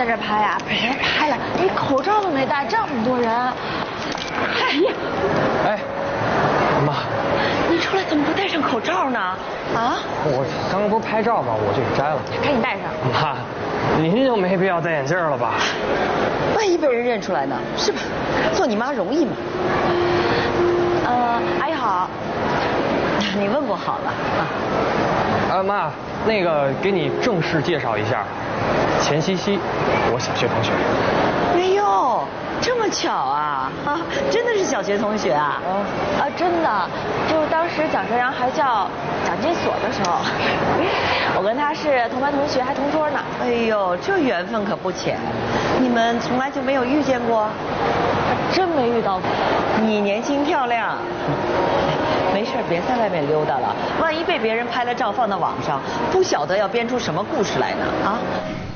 着拍呀，被人拍了，你口罩都没戴，这么多人。哎呀， 哎，妈， 你出来怎么不戴上口罩呢？啊？ 我刚刚不是拍照吗？我就给摘了。 赶紧戴上。 妈，您就没必要戴眼镜了吧？ 万一被人认出来呢？是吧？做你妈容易吗？ 阿姨好。 你问过好了啊。 妈，那个给你正式介绍一下，钱西西，我小学同学。 哎呦，这么巧啊！啊，真的是小学同学啊？ 真的，就是当时蒋哲阳还叫蒋金锁的时候，我跟他是同班同学，还同桌呢。 哎呦，这缘分可不浅。你们从来就没有遇见过？ 真没遇到过。 你年轻漂亮。没事，别在外面溜达了，万一被别人拍了照放到网上，不晓得要编出什么故事来呢啊！